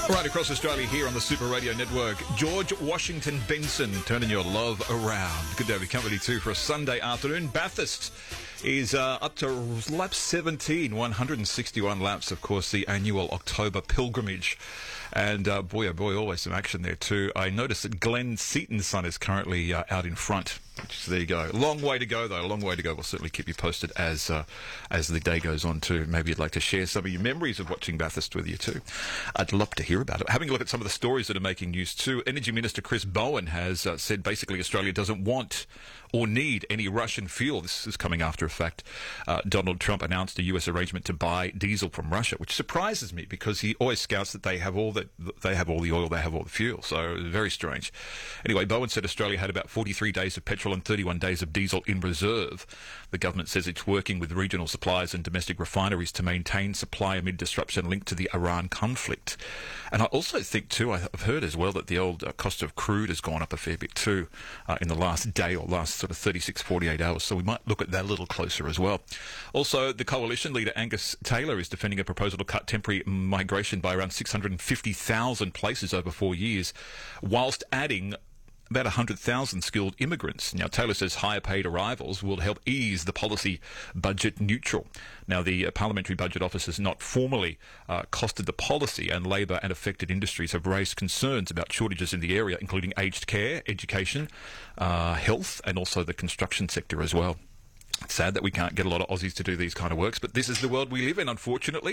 Right across Australia here on the Super Radio Network, George Washington Benson turning your love around. Good to have you company too for a Sunday afternoon. Bathurst is up to lap 17, 161 laps, of course, the annual October pilgrimage. And boy, oh boy, always some action there too. I noticed that Glenn Seaton's son is currently out in front. There you go. Long way to go, though. Long way to go. We'll certainly keep you posted as the day goes on, too. Maybe you'd like to share some of your memories of watching Bathurst with you, too. I'd love to hear about it. Having a look at some of the stories that are making news, too. Energy Minister Chris Bowen has said basically Australia doesn't want or need any Russian fuel. This is coming after a fact. Donald Trump announced a US arrangement to buy diesel from Russia, which surprises me because he always scouts that they have all the oil, they have all the fuel. So very strange. Anyway, Bowen said Australia had about 43 days of petrol and 31 days of diesel in reserve. The government says it's working with regional suppliers and domestic refineries to maintain supply amid disruption linked to the Iran conflict. And I also think, too, I've heard as well that the old cost of crude has gone up a fair bit, too, in the last day or last sort of 36, 48 hours. So we might look at that a little closer as well. Also, the coalition leader Angus Taylor is defending a proposal to cut temporary migration by around 650,000 places over 4 years, whilst adding about 100,000 skilled immigrants. Now, Taylor says higher paid arrivals will help ease the policy budget neutral. Now, the Parliamentary Budget Office has not formally costed the policy, and Labor and affected industries have raised concerns about shortages in the area, including aged care, education, health, and also the construction sector as well. It's sad that we can't get a lot of Aussies to do these kind of works, but this is the world we live in, unfortunately.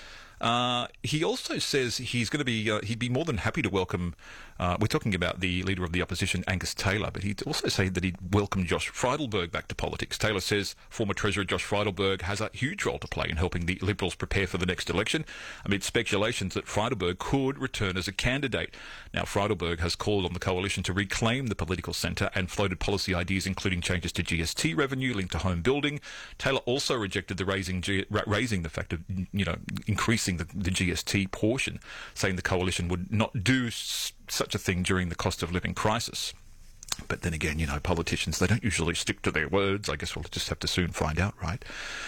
He also says he's going to be, he'd be more than happy to welcome, we're talking about the leader of the opposition, Angus Taylor, but he'd also say that he'd welcome Josh Frydenberg back to politics. Taylor says former Treasurer Josh Frydenberg has a huge role to play in helping the Liberals prepare for the next election, amid speculations that Frydenberg could return as a candidate. Now, Frydenberg has called on the coalition to reclaim the political centre and floated policy ideas, including changes to GST revenue linked to home building. Taylor also rejected the raising the fact of, increasing the GST portion, saying the coalition would not do such a thing during the cost of living crisis. But then again, politicians, they don't usually stick to their words. I guess we'll just have to soon find out, right?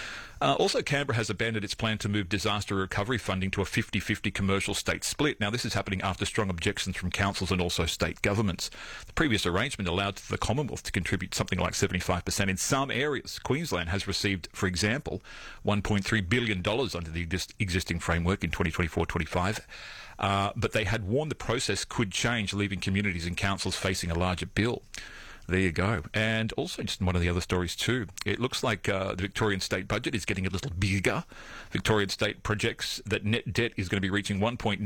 Also, Canberra has abandoned its plan to move disaster recovery funding to a 50-50 commercial state split. Now, this is happening after strong objections from councils and also state governments. The previous arrangement allowed the Commonwealth to contribute something like 75% in some areas. Queensland has received, for example, $1.3 billion under the existing framework in 2024-25. But they had warned the process could change, leaving communities and councils facing a larger bill. There you go. And also just one of the other stories too, it looks like the Victorian state budget is getting a little bigger. Victorian state projects that net debt is going to be reaching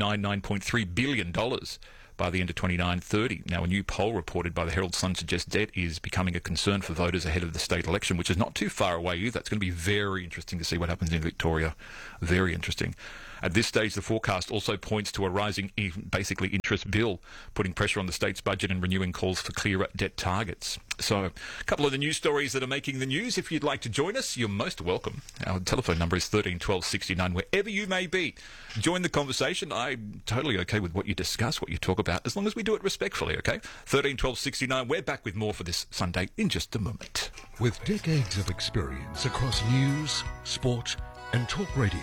$1.99.3 billion by the end of 29-30. Now, a new poll reported by the Herald Sun suggests debt is becoming a concern for voters ahead of the state election, which is not too far away either. It's going to be very interesting to see what happens in Victoria. Very interesting. At this stage, the forecast also points to a rising, basically, interest bill, putting pressure on the state's budget and renewing calls for clearer debt targets. So, a couple of the news stories that are making the news. If you'd like to join us, you're most welcome. Our telephone number is 13 12 69, wherever you may be. Join the conversation. I'm totally okay with what you discuss, what you talk about, as long as we do it respectfully, okay? 13 12 69. We're back with more for this Sunday in just a moment. With decades of experience across news, sport, and talk radio,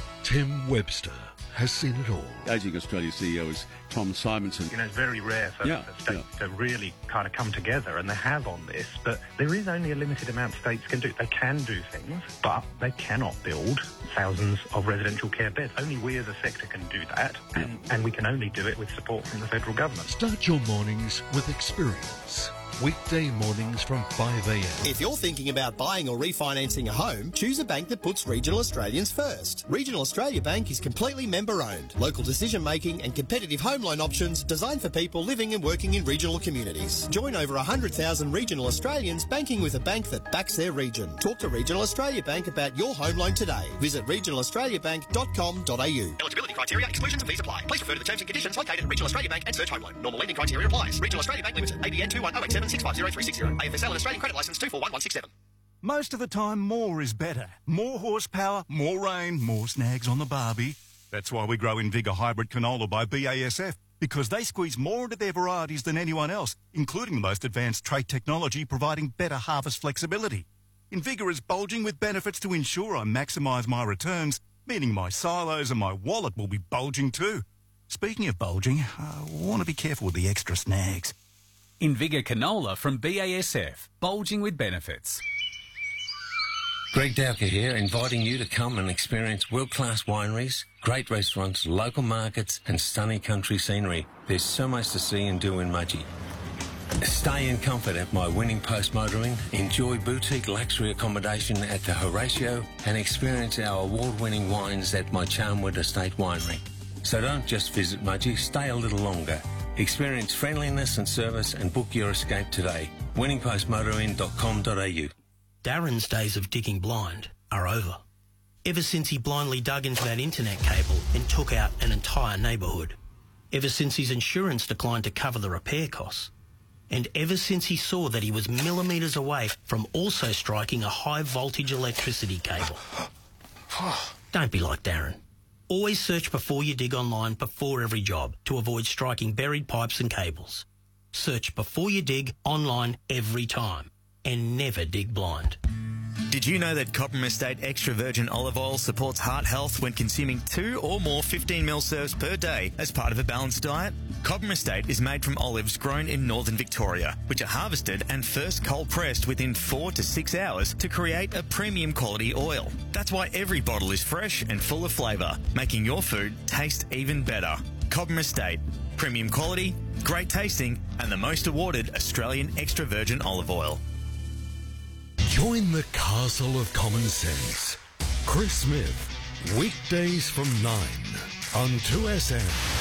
Tim Webster has seen it all. Aging Australia CEO is Tom Simonson. It's very rare for states to really kind of come together, and they have on this, but there is only a limited amount states can do. They can do things, but they cannot build thousands of residential care beds. Only we as a sector can do that, and we can only do it with support from the federal government. Start your mornings with experience. Weekday mornings from 5 a.m. If you're thinking about buying or refinancing a home, choose a bank that puts regional Australians first. Regional Australia Bank is completely member-owned. Local decision-making and competitive home loan options designed for people living and working in regional communities. Join over 100,000 regional Australians banking with a bank that backs their region. Talk to Regional Australia Bank about your home loan today. Visit regionalaustraliabank.com.au. Eligibility criteria, exclusions and fees apply. Please refer to the terms and conditions located at Regional Australia Bank and search home loan. Normal lending criteria applies. Regional Australia Bank Limited. ABN 21087 650 360. AFSL and Australian Credit Licence 241167. Most of the time, more is better. More horsepower, more rain, more snags on the barbie. That's why we grow in Vigor Hybrid Canola by BASF, because they squeeze more into their varieties than anyone else, including the most advanced trait technology providing better harvest flexibility. Invigor is bulging with benefits to ensure I maximise my returns, meaning my silos and my wallet will be bulging too. Speaking of bulging, I want to be careful with the extra snags. Invigor canola from BASF, bulging with benefits. Greg Dowker here, inviting you to come and experience world-class wineries, great restaurants, local markets and stunning country scenery. There's so much to see and do in Mudgee. Stay in comfort at my Winning Post Motoring, enjoy boutique luxury accommodation at the Horatio and experience our award-winning wines at my Charnwood Estate Winery. So don't just visit Mudgee, stay a little longer. Experience friendliness and service and book your escape today. winningpostmotoring.com.au. Darren's days of digging blind are over. Ever since he blindly dug into that internet cable and took out an entire neighbourhood. Ever since his insurance declined to cover the repair costs. And ever since he saw that he was millimetres away from also striking a high-voltage electricity cable. Don't be like Darren. Always search before you dig online before every job to avoid striking buried pipes and cables. Search before you dig online every time. And never dig blind. Did you know that Cobram Estate Extra Virgin Olive Oil supports heart health when consuming 2 or more 15ml serves per day as part of a balanced diet? Cobram Estate is made from olives grown in northern Victoria, which are harvested and first cold pressed within 4 to 6 hours to create a premium quality oil. That's why every bottle is fresh and full of flavour, making your food taste even better. Cobram Estate. Premium quality, great tasting, and the most awarded Australian extra virgin olive oil. Join the castle of common sense. Chris Smith, weekdays from 9 on 2SM.